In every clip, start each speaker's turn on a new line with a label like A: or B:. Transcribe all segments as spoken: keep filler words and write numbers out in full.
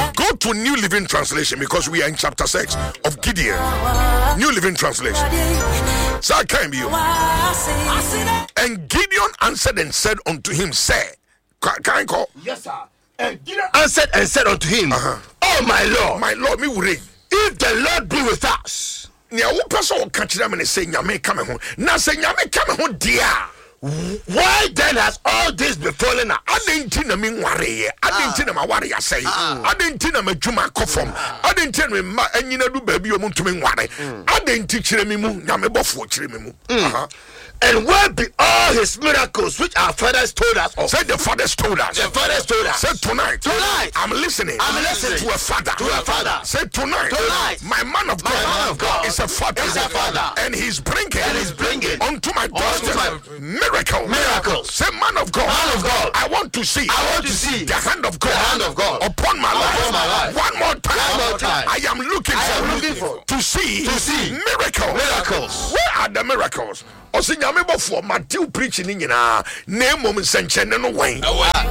A: Go to New Living Translation because we are in chapter six of Gideon. New Living Translation. So I came you. And Gideon answered and said unto him, say, can I call?
B: Yes, sir. And Gideon answered and said unto him, uh-huh. Oh my Lord,
A: my Lord, me worry.
B: If the Lord be with us,
A: nya wo person catch them and say nyame come ho. Na say nyame come ho dia.
B: Why then has all this befallen us?
A: Adenti na me nware, adenti na ma ware asai, adenti na madwuma kofom, adenti na ma anyina du baabi o muntumi nware, adenti kire me mu nyame bofo kire me mu. Aha.
B: And where be all his miracles which our fathers told us of?
A: Say the fathers told us.
B: The fathers told us.
A: Say tonight.
B: Tonight.
A: I'm listening.
B: I'm listening
A: to a father.
B: To a father.
A: Say tonight.
B: Tonight.
A: My man of God.
B: My man of God
A: is a father.
B: Is a father.
A: And he's bringing.
B: And he's bringing
A: unto my doorstep miracle.
B: Miracles.
A: Say man of God.
B: Man of God.
A: I want to see.
B: I want to see
A: the hand of God.
B: The hand of God
A: upon my life.
B: Upon my life.
A: One more time.
B: One more time.
A: I am looking
B: I
A: for.
B: am looking for.
A: To see.
B: To see
A: miracles.
B: Miracles.
A: Where are the miracles? Osi nyame bofo Matthew preaching nyina na emom senchene no wan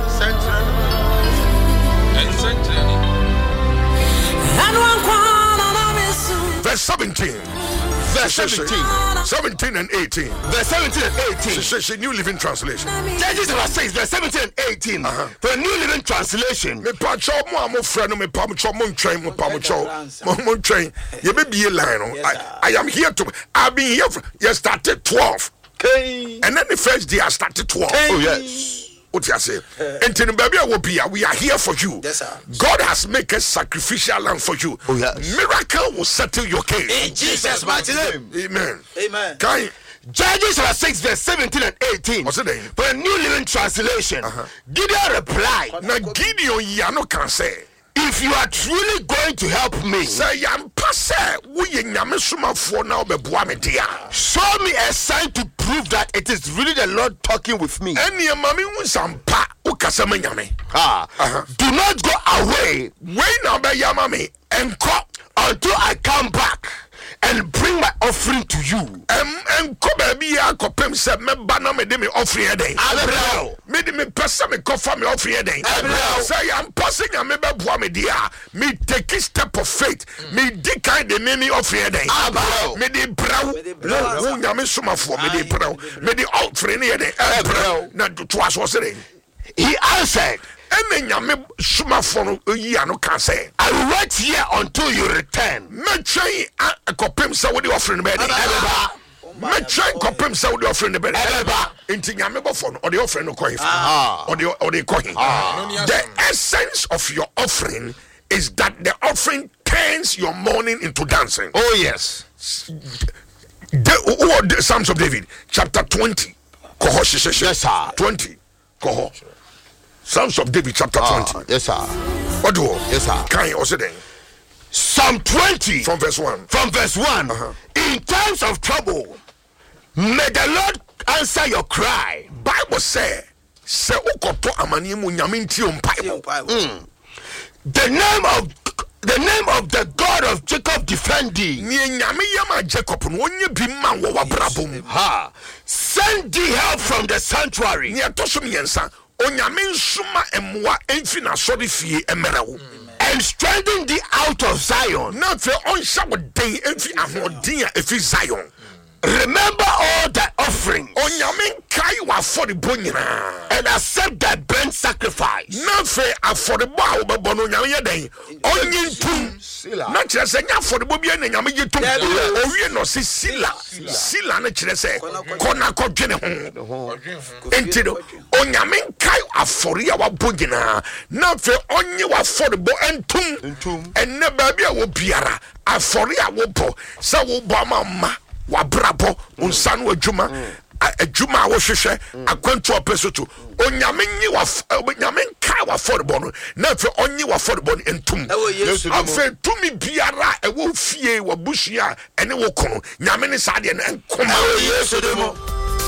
A: verse seventeen verse seventeen seventeen and eighteen
B: verse seventeen and eighteen
A: she New Living Translation
B: Judges chapter six verse seventeen and eighteen uh-huh. For New Living Translation
A: me pa cho mo amo frɛ no me pa mo cho mo ntwɛn mo pa mo cho mo mo ntwɛn ye be be line no I, I am here to I've been here for, you started twelve
B: okay.
A: And then the first day I started twelve
B: okay. Oh yes.
A: What you say? And to the baby will be we are here for you.
B: Yes, sir.
A: God has made a sacrificial lamb for you.
B: Oh, yes.
A: Miracle will settle your case.
B: In Jesus' mighty name.
A: Amen.
B: Amen.
A: Can you,
B: Judges chapter six verse seventeen and eighteen.
A: What's it name?
B: For a New Living Translation. Uh-huh. Gideon replied.
A: Now Gideon Yano can say,
B: if you are truly going to help me,
A: say I'm passe. We nyamesuma for now be boame dia.
B: Show me a sign to prove that it is really the Lord talking with me.
A: Any mami unsampa ukasema nyame.
B: Ah, uh-huh. Do not go away.
A: Wait now be yamami and come
B: until I come back and bring my offering to you.
A: Um, and come baby, I copem said, me banner me de me offering a day.
B: Abraham,
A: me de me person me cover me offering a day.
B: Abraham,
A: say I'm passing a me be boa me dia. Me take a step of faith. Me de kind de me me offering a day.
B: Abraham,
A: me de brow. Who nyame suma for me de brow. Me de offering a day. Abraham, na to us was it.
B: He answered.
A: And then you suma for you no can say.
B: I will wait here until you return.
A: Me try a copem sa with the offering bed. Me try copem sa with the offering bed. Inti nyame bofo no or the offering no coin. Or the or the coin. The essence of your offering is that the offering turns your mourning into dancing.
B: Oh yes.
A: The, oh, the Psalms of David chapter twenty.
B: Yes sir.
A: twenty. Koho. Psalms of David chapter twenty.
B: Ah, yes, sir.
A: What do you?
B: Yes, sir.
A: Can you also then?
B: Psalm twenty.
A: From verse one.
B: From verse one.
A: Uh-huh.
B: In times of trouble, may the Lord answer your cry.
A: Bible say, say ukoto amani mu nyame nti ompa.
B: The name of the name of the God of Jacob defend thee.
A: Ni nyame yama Jacob no onye bi ma wo wabrabom.
B: Ha. Send thee help from the sanctuary.
A: Ni atoso miensa. Onyame nsuma emwa emfi na sori fie emerewo
B: and strengthen thee out of Zion.
A: Na fe onsha wo den emfi ahoden a efi Zion.
B: Remember all thy offerings.
A: Onyame kai wa for the bonyina
B: and accept thy burnt sacrifice.
A: Na fe afore bo a wo bebo no nyame ye den onye ntum na kire se nya afore bo bia na nyame ye tum owie no se sila sila na kire se kona kodwene ho entido onyame kai afore a wa bonyina na fe onye wa afore bo entum enne ba bia wo biara afore a wo bo se wo bo amama wabrabo unsan wadwuma adwuma a wo hwehwe akwantu opesoto onyame nyi wa onyame nka wa forbo no na fe onyi wa forbo no entum afa tumi biara e wo fie wa bushia ene wo kono nyame ne sade na enkoma
B: yesu demo